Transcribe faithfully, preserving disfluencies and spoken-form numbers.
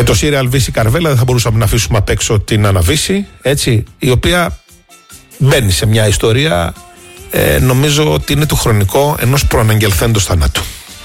Με το Serial Βύση Καρβέλα δεν θα μπορούσαμε να αφήσουμε απ' έξω την Αναβύση, έτσι, η οποία μπαίνει σε μια ιστορία, ε, νομίζω ότι είναι το χρονικό ενός προαναγγελθέντος θανάτου.